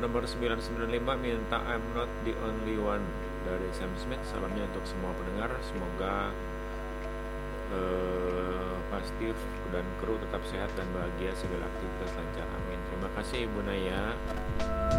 Nomor 995 minta I'm not the only one dari Sam Smith. Salamnya untuk semua pendengar. Semoga pasti dan kru tetap sehat dan bahagia, segala aktivitas lancar, amin. Terima kasih Ibu Naya.